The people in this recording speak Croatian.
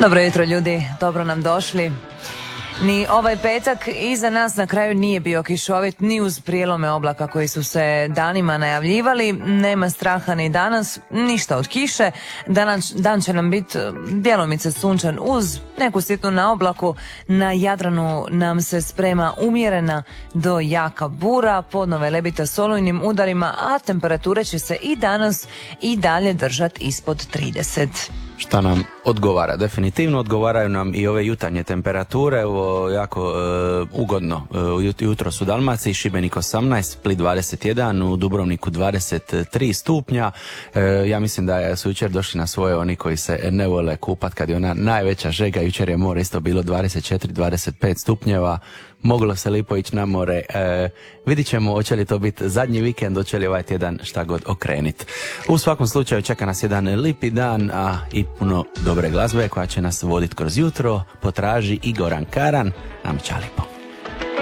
Dobro jutro ljudi, dobro nam došli. Ni ovaj petak iza nas na kraju nije bio kišovit ni uz prijelome oblaka koji su se danima najavljivali. Nema straha ni danas, ništa od kiše. Dan će nam biti djelomice sunčan uz neku sitnu naoblaku. Na Jadranu nam se sprema umjerena do jaka bura, podnove lebita s olujnim udarima, a temperature će se i danas i dalje držati ispod 30. Šta nam odgovara? Definitivno odgovaraju nam i ove jutarnje temperature, evo jako ugodno. Jutros u Dalmaciji, Šibenik 18, Split 21, u Dubrovniku 23 stupnja. Ja mislim da su jučer došli na svoje oni koji se ne vole kupat kad je ona najveća žega. Jučer je more isto bilo 24-25 stupnjeva. Moglo se lipo ići na more. Vidit ćemo hoće li to biti zadnji vikend, hoće li ovaj tjedan šta god okrenit. U svakom slučaju čeka nas jedan lipi dan, a i puno dobre glazbe koja će nas voditi kroz jutro. Potraži i Goran Karan. Nam čalipo.